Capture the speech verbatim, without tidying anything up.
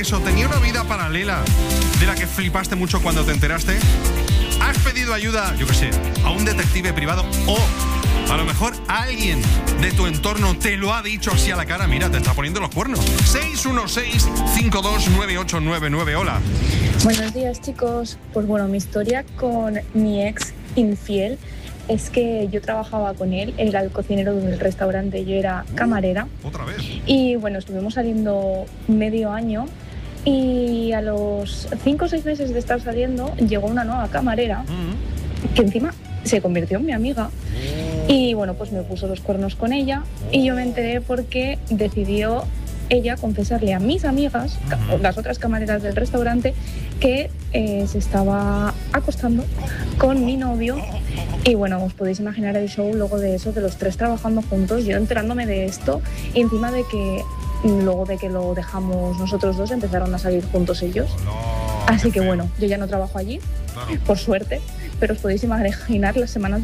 eso, tenía una vida paralela de la que flipaste mucho cuando te enteraste. ¿Has pedido ayuda, yo qué sé, a un detective privado o a lo mejor alguien de tu entorno te lo ha dicho así a la cara? Mira, te está poniendo los cuernos. seis uno seis, cinco dos nueve ocho nueve nueve. Hola. Buenos días, chicos. Pues bueno, mi historia con mi ex infiel es que yo trabajaba con él, él era el cocinero del restaurante, yo era camarera. Uh, ¿Otra vez? Y bueno, estuvimos saliendo medio año y a los cinco o seis meses de estar saliendo llegó una nueva camarera uh-huh. que encima se convirtió en mi amiga. Y bueno, pues me puso los cuernos con ella y yo me enteré porque decidió ella confesarle a mis amigas, uh-huh. las otras camareras del restaurante, que eh, se estaba acostando con mi novio. Y bueno, os podéis imaginar el show luego de eso, de los tres trabajando juntos, yo enterándome de esto y encima de que luego de que lo dejamos nosotros dos empezaron a salir juntos ellos. No, Así que feo. bueno, yo ya no trabajo allí, claro. por suerte, pero os podéis imaginar las semanas